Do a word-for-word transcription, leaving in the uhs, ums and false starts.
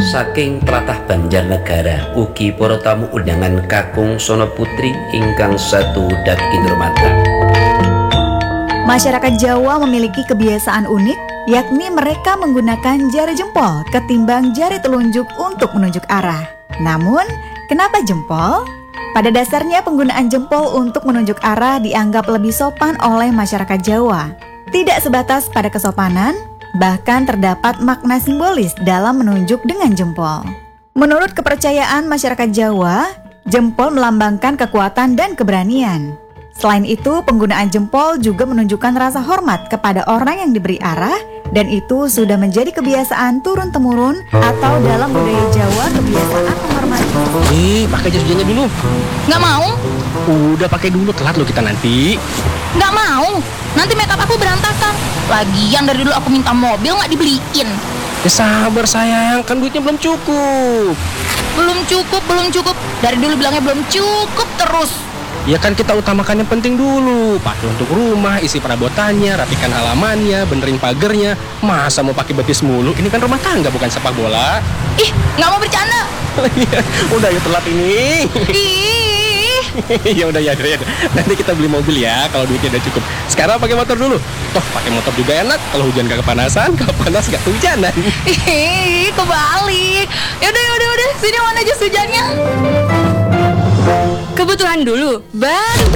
Saking tlatah Banjarnegara ugi para tamu undangan kakung Sono Putri ingkang sadudhat kinurmatan. Masyarakat Jawa memiliki kebiasaan unik, yakni mereka menggunakan jari jempol ketimbang jari telunjuk untuk menunjuk arah. Namun, kenapa jempol? Pada dasarnya penggunaan jempol untuk menunjuk arah dianggap lebih sopan oleh masyarakat Jawa. Tidak sebatas pada kesopanan, bahkan terdapat makna simbolis dalam menunjuk dengan jempol. Menurut kepercayaan masyarakat Jawa, jempol melambangkan kekuatan dan keberanian. Selain itu, penggunaan jempol juga menunjukkan rasa hormat kepada orang yang diberi arah, dan itu sudah menjadi kebiasaan turun-temurun atau dalam budaya Jawa kebiasaan menghormati. Eh, pakai jas hujannya dulu. Nggak mau, Udah pakai dulu, telat lo kita nanti. nggak mau. Nanti makeup aku berantakan. Lagian dari dulu aku minta mobil nggak dibeliin. Ya sabar sayang, kan duitnya belum cukup. Belum cukup, belum cukup. Dari dulu bilangnya belum cukup terus. Ya kan kita utamakan yang penting dulu. Pakai untuk rumah, isi perabotannya, rapikan halamannya, benerin pagernya. Masa mau pakai betis mulu? Ini kan rumah tangga bukan sepak bola. Ih, nggak mau bercanda. Udah ya telat ini. Ih, Ya udah ya, ya, ya. Nanti kita beli mobil ya kalau duitnya udah cukup. Sekarang pakai motor dulu. Toh pakai motor juga enak. Kalau hujan gak kepanasan, kalau panas gak kehujanan. ih, kebalik. Yaudah, yaudah, yaudah. Sini mana jas hujannya? Kebutuhan dulu, baru